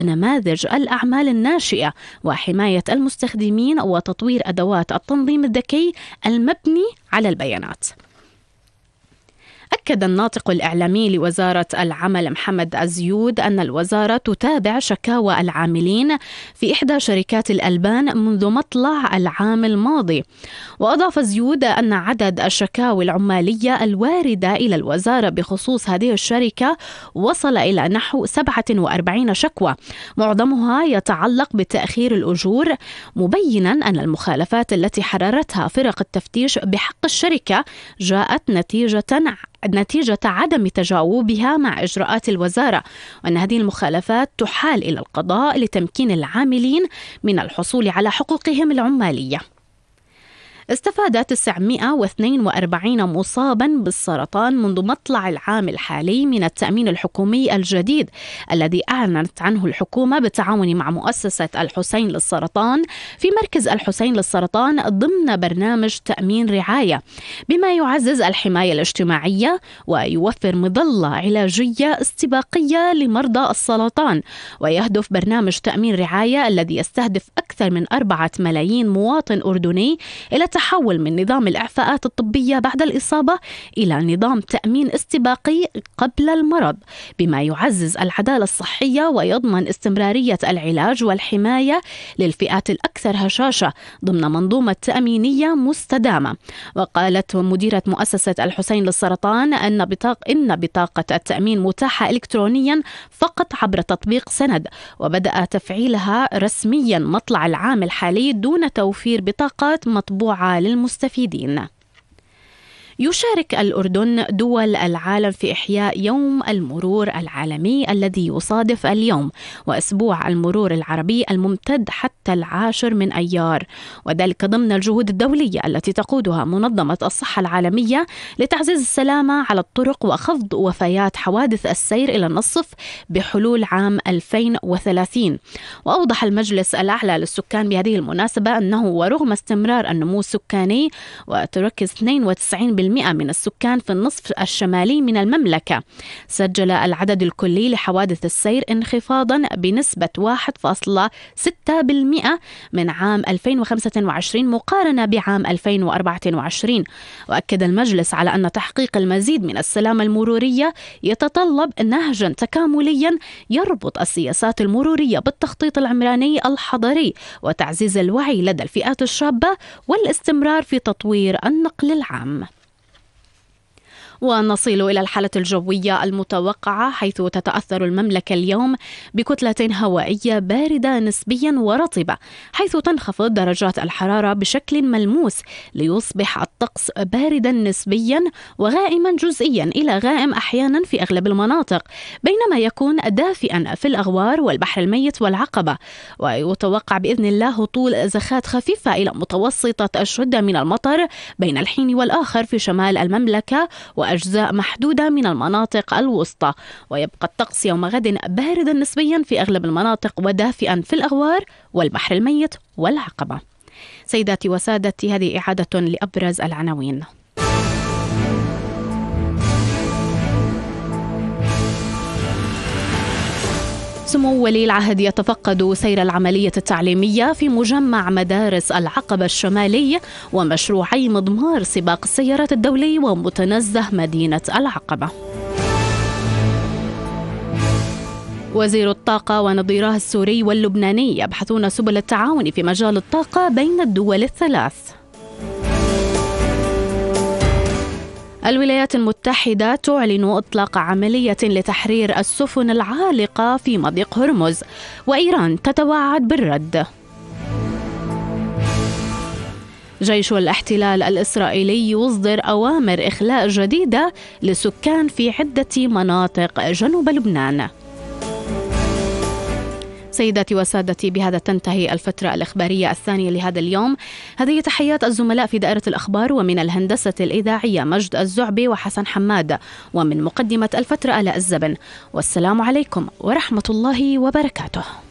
نماذج الأعمال الناشئة وحماية المستخدمين وتطوير أدوات التنظيم الذكي المبني على البيانات. أكد الناطق الإعلامي لوزارة العمل محمد أزيود أن الوزارة تتابع شكاوى العاملين في إحدى شركات الألبان منذ مطلع العام الماضي. وأضاف أزيود أن عدد الشكاوى العمالية الواردة إلى الوزارة بخصوص هذه الشركة وصل إلى نحو 47 شكوى، معظمها يتعلق بتأخير الأجور، مبينا أن المخالفات التي حررتها فرق التفتيش بحق الشركة جاءت نتيجة عدم تجاوبها مع إجراءات الوزارة، وأن هذه المخالفات تحال إلى القضاء لتمكين العاملين من الحصول على حقوقهم العمالية. استفاد 942 مصابا بالسرطان منذ مطلع العام الحالي من التأمين الحكومي الجديد الذي أعلنت عنه الحكومة بالتعاون مع مؤسسة الحسين للسرطان في مركز الحسين للسرطان ضمن برنامج تأمين رعاية، بما يعزز الحماية الاجتماعية ويوفر مظلة علاجية استباقية لمرضى السرطان. ويهدف برنامج تأمين رعاية الذي يستهدف أكثر من 4 ملايين مواطن أردني إلى تحول من نظام الإعفاءات الطبية بعد الإصابة إلى نظام تأمين استباقي قبل المرض، بما يعزز العدالة الصحية ويضمن استمرارية العلاج والحماية للفئات الأكثر هشاشة ضمن منظومة تأمينية مستدامة. وقالت مديرة مؤسسة الحسين للسرطان إن بطاقة التأمين متاحة إلكترونيا فقط عبر تطبيق سند، وبدأ تفعيلها رسميا مطلع العام الحالي دون توفير بطاقات مطبوعة للمستفيدين. يشارك الأردن دول العالم في إحياء يوم المرور العالمي الذي يصادف اليوم وأسبوع المرور العربي الممتد حتى 10 من أيار، وذلك ضمن الجهود الدولية التي تقودها منظمة الصحة العالمية لتعزيز السلامة على الطرق وخفض وفيات حوادث السير إلى النصف بحلول عام 2030. وأوضح المجلس الأعلى للسكان بهذه المناسبة أنه ورغم استمرار النمو السكاني وتركز 92% من السكان في النصف الشمالي من المملكة، سجل العدد الكلي لحوادث السير انخفاضا بنسبة 1.6% من عام 2025 مقارنة بعام 2024. وأكد المجلس على أن تحقيق المزيد من السلامة المرورية يتطلب نهجا تكامليا يربط السياسات المرورية بالتخطيط العمراني الحضري وتعزيز الوعي لدى الفئات الشابة والاستمرار في تطوير النقل العام. ونصل إلى الحالة الجوية المتوقعة، حيث تتأثر المملكة اليوم بكتلة هوائية باردة نسبيا ورطبة، حيث تنخفض درجات الحرارة بشكل ملموس ليصبح الطقس باردا نسبيا وغائما جزئيا إلى غائم أحيانا في أغلب المناطق، بينما يكون دافئا في الأغوار والبحر الميت والعقبة. ويتوقع بإذن الله هطول زخات خفيفة إلى متوسطة الشدة من المطر بين الحين والآخر في شمال المملكة وأجزاء محدودة من المناطق الوسطى. ويبقى الطقس يوم غد باردا نسبيا في أغلب المناطق ودافئا في الأغوار والبحر الميت والعقبة. سيداتي وسادتي، هذه إعادة لأبرز العناوين. سمو ولي العهد يتفقد سير العملية التعليمية في مجمع مدارس العقبة الشمالي ومشروعي مضمار سباق السيارات الدولي ومتنزه مدينة العقبة. وزير الطاقة ونظيراه السوري واللبناني يبحثون سبل التعاون في مجال الطاقة بين الدول الثلاث. الولايات المتحدة تعلن إطلاق عملية لتحرير السفن العالقة في مضيق هرمز، وإيران تتوعد بالرد. جيش الاحتلال الإسرائيلي يصدر أوامر إخلاء جديدة لسكان في عدة مناطق جنوب لبنان. سيداتي وسادتي، بهذا تنتهي الفترة الإخبارية الثانية لهذا اليوم. هذه تحيات الزملاء في دائرة الأخبار، ومن الهندسة الإذاعية مجد الزعبي وحسن حماد، ومن مقدمة الفترة آلاء الزبن. والسلام عليكم ورحمة الله وبركاته.